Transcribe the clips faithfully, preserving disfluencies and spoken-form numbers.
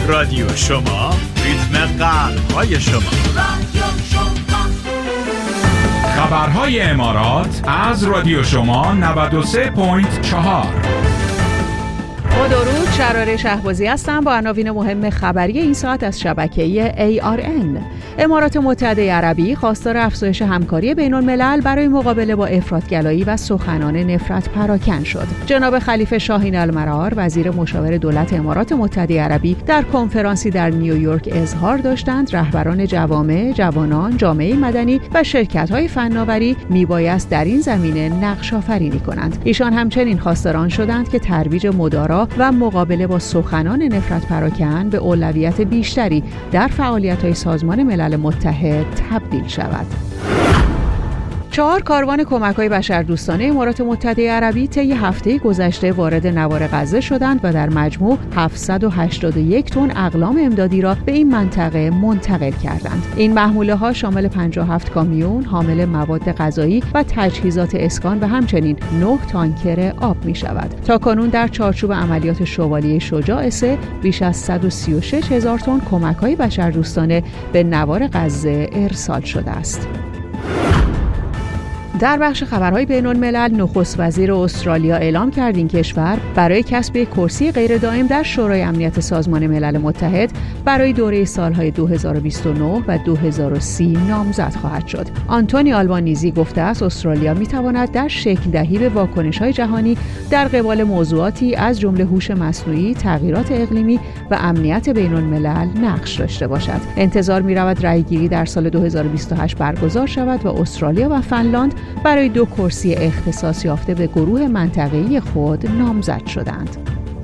رادیو شما، ریتم قلب‌های شما. خبرهای امارات از رادیو شما نود و سه ممیز چهار. با درود، شراره شهبازی هستم با عناوین مهم خبری این ساعت از شبکه ای آر ان. امارات متحده عربی خواستار افزایش همکاری بین الملل برای مقابله با افراط‌گرایی و سخنان نفرت پراکن شد. جناب خلیفه شاهین المرار، وزیر مشاور دولت امارات متحده عربی، در کنفرانسی در نیویورک اظهار داشتند رهبران جوامع، جوانان، جامعه مدنی و شرکت‌های فناوری میبایست در این زمینه نقش آفرینی کنند. ایشان همچنین خواستار شدند که ترویج مدارا و مقابله با سخنان نفرت پراکن به اولویت بیشتری در فعالیت‌های سازمان ملل متحد تبدیل شود. چهار کاروان کمک‌های بشردوستانه امارات متحده عربی طی هفته گذشته وارد نوار غزه شدند و در مجموع هفتصد و هشتاد و یک تن اقلام امدادی را به این منطقه منتقل کردند. این محموله‌ها شامل پنجاه و هفت کامیون حامل مواد غذایی و تجهیزات اسکان و همچنین نه تانکر آب می‌شود. تاکنون در چارچوب عملیات شوالیه شجاع سه بیش از صد و سی و شش هزار تن کمک‌های بشردوستانه به نوار غزه ارسال شده است. در بخش خبرهای بین الملل، نخست وزیر استرالیا اعلام کرد این کشور برای کسب یک کرسی غیر دائم در شورای امنیت سازمان ملل متحد برای دوره سالهای دو هزار و بیست و نه و دو هزار و سی نامزد خواهد شد. آنتونی آلبانیزی گفته است استرالیا میتواند در شکل دهی به واکنش‌های جهانی در قبال موضوعاتی از جمله هوش مصنوعی، تغییرات اقلیمی و امنیت بین الملل نقش داشته باشد. انتظار می‌رود رأی‌گیری در سال دو هزار و بیست و هشت برگزار شود و استرالیا و فنلاند برای دو کرسی اختصاص یافته به گروه منطقه‌ای خود نامزد شدند.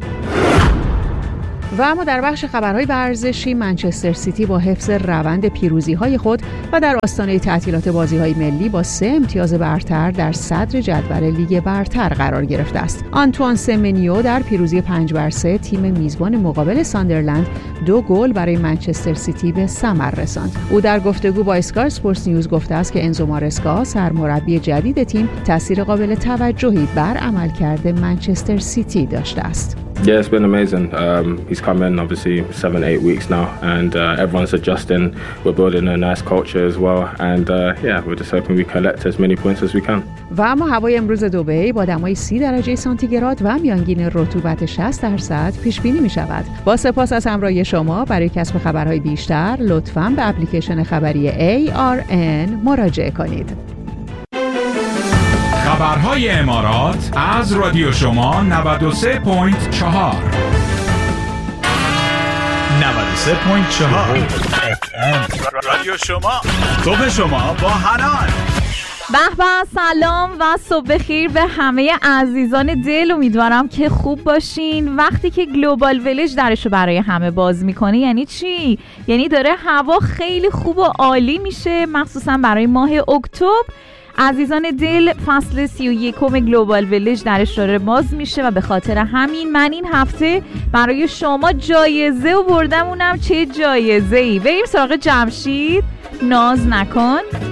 و اما در بخش خبرهای ورزشی، منچستر سیتی با حفظ روند پیروزی‌های خود و در آستانه تعطیلات بازی‌های ملی با سه امتیاز برتر در صدر جدول لیگ برتر قرار گرفته است. آنتوان سمنیو در پیروزی پنج بر سه تیم میزبان مقابل ساندرلند دو گل برای منچستر سیتی به ثمر رساند. او در گفتگو با اسکای اسپورتس نیوز گفته است که انزو مارسکا سرمربی جدید تیم تاثیر قابل توجهی بر عملکرد منچستر سیتی داشته است. Yeah, it's been amazing. Um, he's come in obviously seven, eight weeks now, and uh, everyone's adjusting. We're building a nice culture as well, and uh, yeah, we're just hoping we collect as many points as we can. و اما هوای امروز دبی با دمای سی درجه سانتیگراد و میانگین رطوبت شصت درصد پیش بینی می شود. با سپاس از همراهی شما. برای کسب خبرهای بیشتر لطفاً به اپلیکیشن خبری ای آر ان مراجعه کنید. خبرهای امارات از رادیو شما نود و سه ممیز چهار. نود و سه ممیز چهار رادیو شما، صبح شما با حنان. به به، سلام و صبح بخیر به همه عزیزان دل. امیدوارم که خوب باشین. وقتی که گلوبال ویلج درشو برای همه باز میکنه یعنی چی؟ یعنی داره هوا خیلی خوب و عالی میشه، مخصوصا برای ماه اکتبر. عزیزان دل، فصل سی و یکم گلوبال ویلج درش داره باز میشه و به خاطر همین من این هفته برای شما جایزه و بردمونم. چه جایزه‌ای؟ بریم سراغ جمشید. ناز نکن.